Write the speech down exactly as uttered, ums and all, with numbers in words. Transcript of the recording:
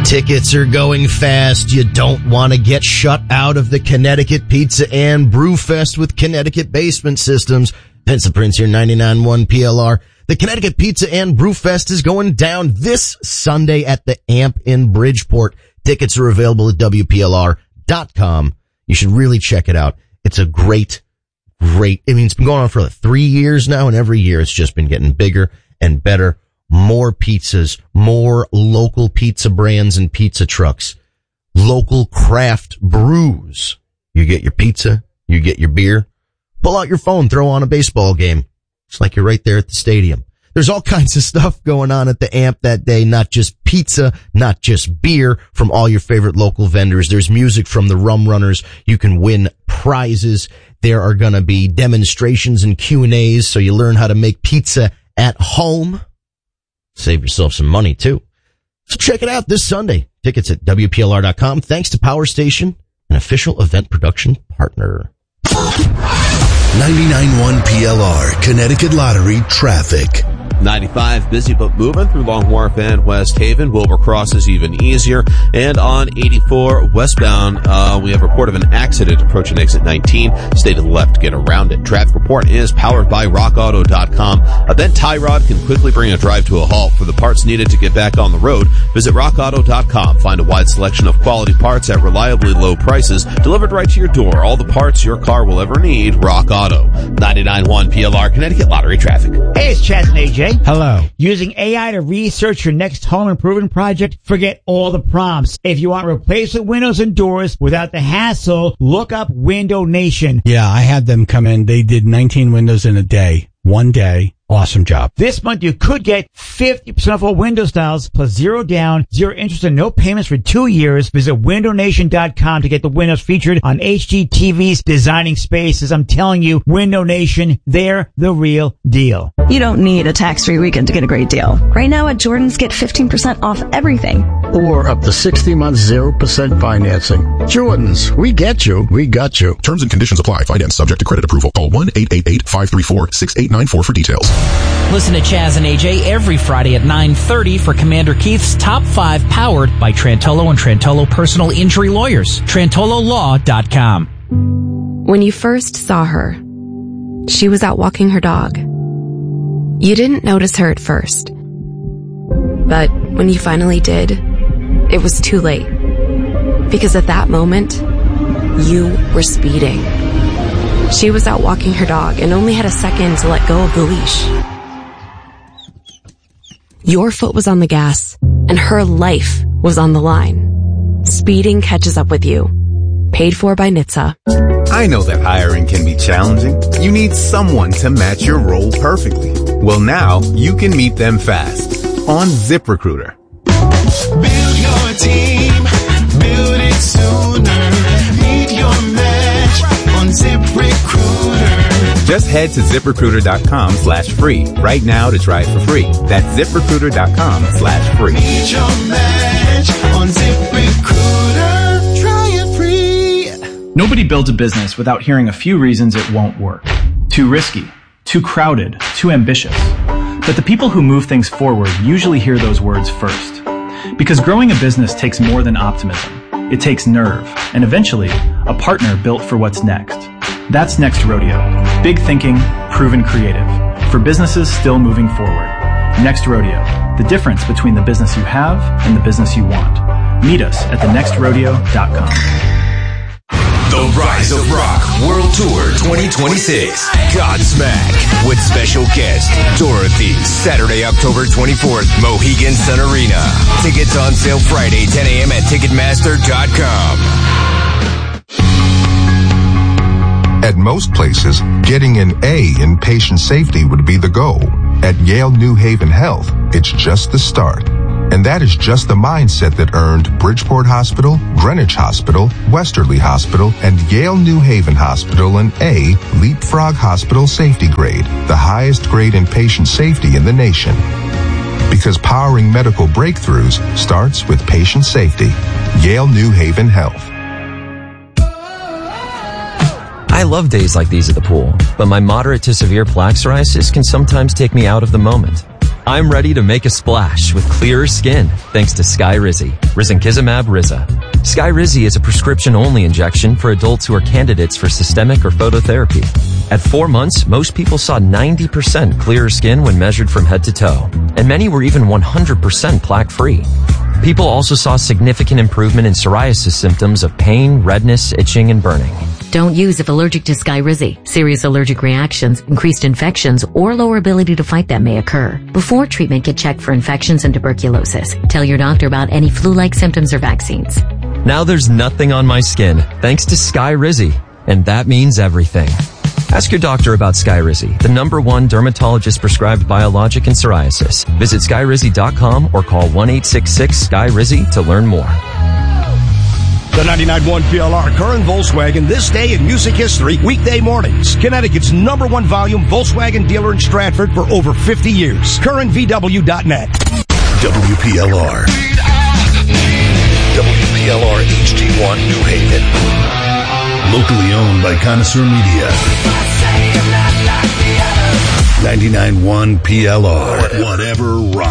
Tickets are going fast. You don't want to get shut out of the Connecticut Pizza and Brew Fest with Connecticut Basement Systems. Vince the Prince here, ninety-nine point one P L R. The Connecticut Pizza and Brew Fest is going down this Sunday at the Amp in Bridgeport. Tickets are available at W P L R dot com. You should really check it out. It's a great, great, I mean, it's been going on for like three years now, and every year it's just been getting bigger and better. More pizzas, more local pizza brands and pizza trucks, local craft brews. You get your pizza, you get your beer, pull out your phone, throw on a baseball game. It's like you're right there at the stadium. There's all kinds of stuff going on at the Amp that day, not just pizza, not just beer from all your favorite local vendors. There's music from the Rum Runners. You can win prizes. There are going to be demonstrations and Q and A's so you learn how to make pizza at home. Save yourself some money, too. So check it out this Sunday. Tickets at W P L R dot com. Thanks to Power Station, an official event production partner. ninety-nine point one P L R, Connecticut Lottery traffic. ninety-five, busy but moving through Long Wharf and West Haven. Wilbur Cross is even easier. And on eighty-four westbound, uh, we have a report of an accident approaching exit nineteen. Stay to the left to get around it. Traffic report is powered by rock auto dot com. A bent tie rod can quickly bring a drive to a halt. For the parts needed to get back on the road, visit rock auto dot com. Find a wide selection of quality parts at reliably low prices, delivered right to your door. All the parts your car will ever need. Rock Auto. ninety-nine point one P L R, Connecticut Lottery traffic. Hey, it's Chaz and A J. Hello. Using A I to research your next home improvement project? Forget all the prompts. If you want replacement windows and doors without the hassle, look up Window Nation. Yeah, I had them come in. They did nineteen windows in a day. One day. Awesome job. This month you could get fifty percent off all window styles plus zero down, zero interest and no payments for two years. Visit window nation dot com to get the windows featured on H G T V's Designing Spaces. I'm telling you, Window Nation, they're the real deal. You don't need a tax-free weekend to get a great deal. Right now at Jordan's, get fifteen percent off everything. Or up to sixty months, zero percent financing. Jordan's, we get you, we got you. Terms and conditions apply. Finance subject to credit approval. Call one eight eight eight, five three four, six eight nine four for details. Listen to Chaz and A J every Friday at nine thirty for Commander Keith's Top five, powered by Trantolo and Trantolo Personal Injury Lawyers. Trantolo Law dot com. When you first saw her, she was out walking her dog. You didn't notice her at first. But when you finally did, it was too late. Because at that moment, you were speeding. She was out walking her dog and only had a second to let go of the leash. Your foot was on the gas, and her life was on the line. Speeding catches up with you. Paid for by N H T S A. I know that hiring can be challenging. You need someone to match your role perfectly. Well, now you can meet them fast on ZipRecruiter. Build your team, build it sooner. Meet your match on ZipRecruiter. Just head to ZipRecruiter.com slash free right now to try it for free. That's ZipRecruiter.com slash free. Meet your match on ZipRecruiter. Try it free. Nobody builds a business without hearing a few reasons it won't work. Too risky, too crowded, too ambitious. But the people who move things forward usually hear those words first. Because growing a business takes more than optimism. It takes nerve, and eventually, a partner built for what's next. That's Next Rodeo. Big thinking, proven creative. For businesses still moving forward. Next Rodeo. The difference between the business you have and the business you want. Meet us at the next rodeo dot com. The Rise of Rock World Tour twenty twenty-six. Godsmack with special guest Dorothy. Saturday, October twenty-fourth, Mohegan Sun Arena. Tickets on sale Friday, ten a.m. at ticketmaster dot com. At most places, getting an A in patient safety would be the goal. At Yale New Haven Health, it's just the start. And that is just the mindset that earned Bridgeport Hospital, Greenwich Hospital, Westerly Hospital, and Yale New Haven Hospital an A Leapfrog Hospital safety grade, the highest grade in patient safety in the nation. Because powering medical breakthroughs starts with patient safety. Yale New Haven Health. I love days like these at the pool, but my moderate to severe plaque psoriasis can sometimes take me out of the moment. I'm ready to make a splash with clearer skin thanks to Skyrizi, risankizumab Riza. Skyrizi is a prescription-only injection for adults who are candidates for systemic or phototherapy. At four months, most people saw ninety percent clearer skin when measured from head to toe, and many were even one hundred percent plaque-free. People also saw significant improvement in psoriasis symptoms of pain, redness, itching, and burning. Don't use if allergic to Skyrizi. Serious allergic reactions, increased infections, or lower ability to fight them may occur. Before treatment, get checked for infections and tuberculosis. Tell your doctor about any flu-like symptoms or vaccines. Now there's nothing on my skin thanks to Skyrizi, and that means everything. Ask your doctor about Skyrizi, the number one dermatologist-prescribed biologic in psoriasis. Visit skyrizi dot com or call one eight six six Sky Rizi to learn more. The ninety-nine point one P L R Curran Volkswagen, this day in music history, weekday mornings. Connecticut's number one volume Volkswagen dealer in Stratford for over fifty years. curran v w dot net. W P L R. W P L R H D one New Haven. Locally owned by Connoisseur Media. ninety-nine point one P L R. Whatever rocks.